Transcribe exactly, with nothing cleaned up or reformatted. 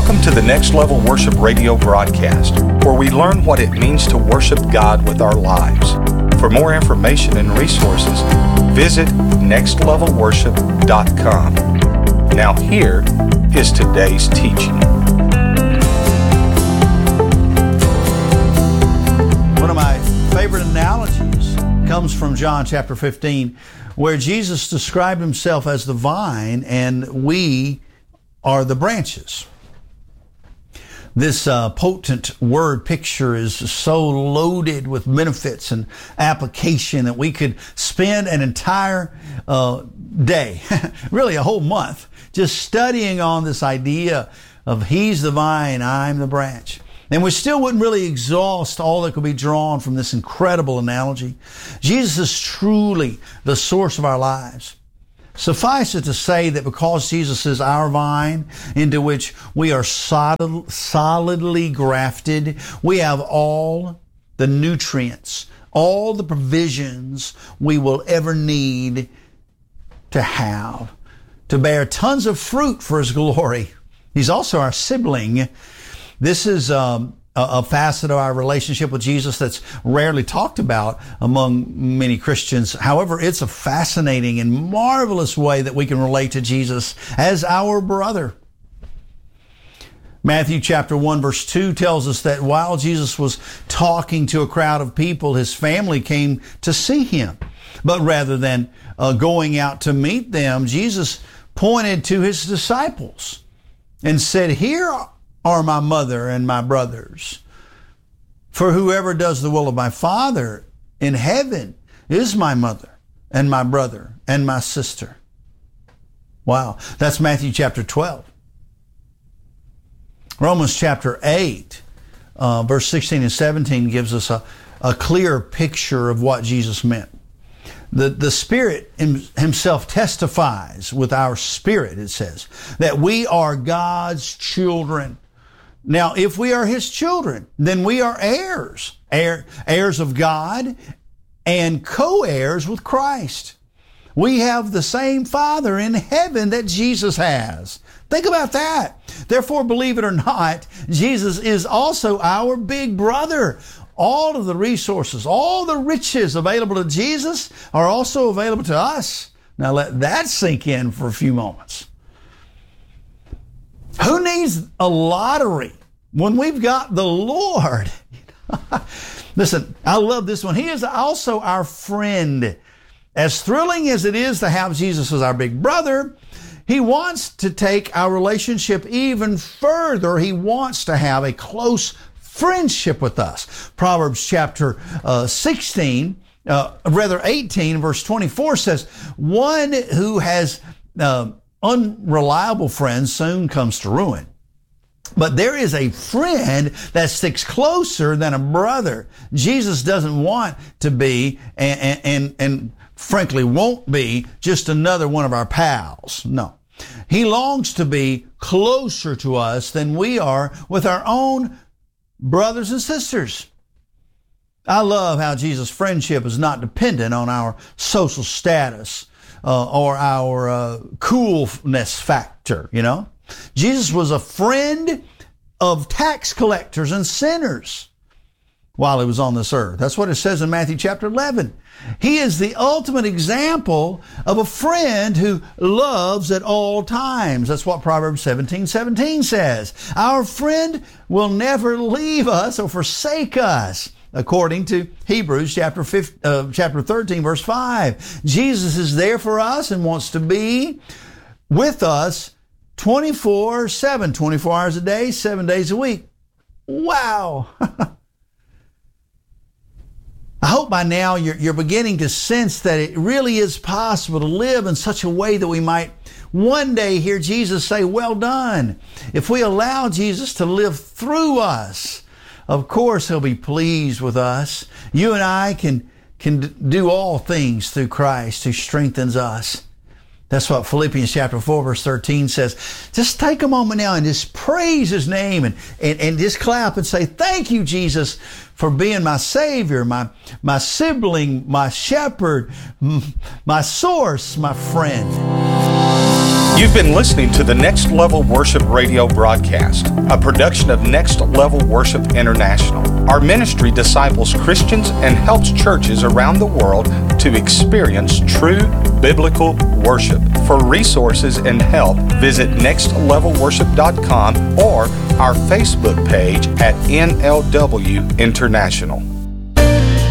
Welcome to the Next Level Worship Radio broadcast, where we learn what it means to worship God with our lives. For more information and resources, visit next level worship dot com. Now here is today's teaching. One of my favorite analogies comes from John chapter fifteen, where Jesus described himself as the vine and we are the branches. This uh, potent word picture is so loaded with benefits and application that we could spend an entire uh, day, really a whole month, just studying on this idea of He's the vine, I'm the branch. And we still wouldn't really exhaust all that could be drawn from this incredible analogy. Jesus is truly the source of our lives. Suffice it to say that because Jesus is our vine into which we are solid, solidly grafted, we have all the nutrients, all the provisions we will ever need to have, to bear tons of fruit for His glory. He's also our sibling. This is um, a, a facet of our relationship with Jesus that's rarely talked about among many Christians. However, it's a fascinating and marvelous way that we can relate to Jesus as our brother. Matthew chapter one verse two tells us that while Jesus was talking to a crowd of people, His family came to see Him. But rather than uh, going out to meet them, Jesus pointed to His disciples and said, "Here are my mother and my brothers. For whoever does the will of my Father in heaven is my mother and my brother and my sister." Wow. That's Matthew chapter twelve. Romans chapter eight, uh, verse sixteen and seventeen gives us a, a clear picture of what Jesus meant. The, the Spirit Himself testifies with our spirit, it says, that we are God's children. Now, if we are His children, then we are heirs, heir, heirs of God and co-heirs with Christ. We have the same Father in heaven that Jesus has. Think about that. Therefore, believe it or not, Jesus is also our big brother. All of the resources, all the riches available to Jesus are also available to us. Now let that sink in for a few moments. Who needs a lottery when we've got the Lord? Listen, I love this one. He is also our friend. As thrilling as it is to have Jesus as our big brother, He wants to take our relationship even further. He wants to have a close friendship with us. Proverbs chapter uh, sixteen, uh, rather eighteen, verse twenty-four says, "One who has uh, unreliable friends soon comes to ruin. But there is a friend that sticks closer than a brother." Jesus doesn't want to be, and, and, and, and frankly won't be, just another one of our pals. No. He longs to be closer to us than we are with our own brothers and sisters. I love how Jesus' friendship is not dependent on our social status uh, or our uh, coolness factor, you know. Jesus was a friend of tax collectors and sinners while He was on this earth. That's what it says in Matthew chapter eleven. He is the ultimate example of a friend who loves at all times. That's what Proverbs seventeen seventeen says. Our friend will never leave us or forsake us, according to Hebrews chapter fifteen, uh, chapter thirteen, verse five. Jesus is there for us and wants to be with us twenty-four seven, twenty-four hours a day, seven days a week. Wow. I hope by now you're, you're beginning to sense that it really is possible to live in such a way that we might one day hear Jesus say, "Well done." If we allow Jesus to live through us, of course He'll be pleased with us. You and I can, can do all things through Christ who strengthens us. That's what Philippians chapter four verse thirteen says. Just take a moment now and just praise His name and, and, and just clap and say, "Thank you, Jesus, for being my Savior, my, my sibling, my shepherd, my source, my friend." You've been listening to the Next Level Worship radio broadcast, a production of Next Level Worship International. Our ministry disciples Christians and helps churches around the world to experience true biblical worship. For resources and help, visit next level worship dot com or our Facebook page at N L W International.